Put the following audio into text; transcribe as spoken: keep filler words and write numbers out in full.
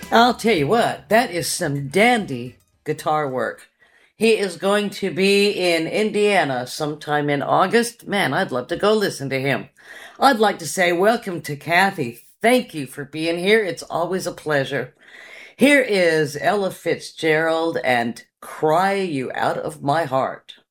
I'll tell you what, that is some dandy guitar work. He is going to be in Indiana sometime in August. Man, I'd love to go listen to him. I'd like to say welcome to Kathy. Thank you for being here. It's always a pleasure. Here is Ella Fitzgerald and Cry You Out of My Heart.